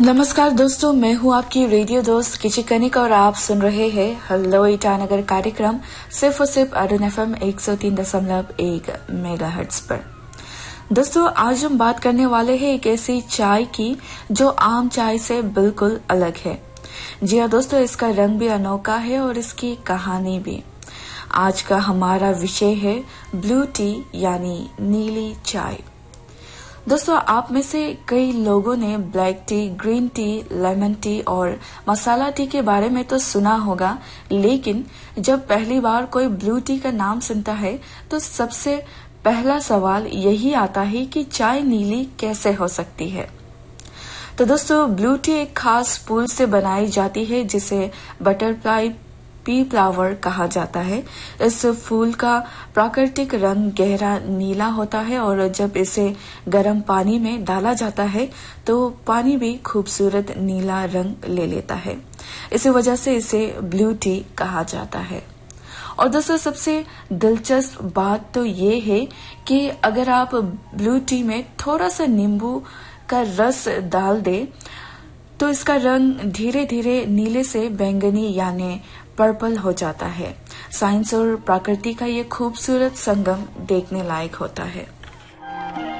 नमस्कार दोस्तों, मैं हूं आपकी रेडियो दोस्त किची कनिक और आप सुन रहे हैं हेलो ईटानगर कार्यक्रम सिर्फ और सिर्फ अरुण FM 103.1 मेगाहर्ट्ज पर। दोस्तों, आज हम बात करने वाले हैं एक ऐसी चाय की जो आम चाय से बिल्कुल अलग है। जी हाँ दोस्तों, इसका रंग भी अनोखा है और इसकी कहानी भी। आज का हमारा विषय है ब्लू टी यानी नीली चाय। दोस्तों, आप में से कई लोगों ने black T, green tea, lemon tea और मसाला टी के बारे में तो सुना होगा, लेकिन जब पहली बार कोई ब्लू टी का नाम सुनता है तो सबसे पहला सवाल यही आता है कि चाय नीली कैसे हो सकती है। तो दोस्तों, ब्लू टी एक खास फूल से बनाई जाती है जिसे बटरफ्लाई पी फ्लावर कहा जाता है। इस फूल का प्राकृतिक रंग गहरा नीला होता है और जब इसे गर्म पानी में डाला जाता है तो पानी भी खूबसूरत नीला रंग ले लेता है। इसी वजह से इसे ब्लू टी कहा जाता है। और दोस्तों, सबसे दिलचस्प बात तो ये है कि अगर आप ब्लू टी में थोड़ा सा नींबू का रस डाल दे तो इसका रंग धीरे धीरे नीले से बैंगनी यानी पर्पल हो जाता है। साइंस और प्रकृति का ये खूबसूरत संगम देखने लायक होता है।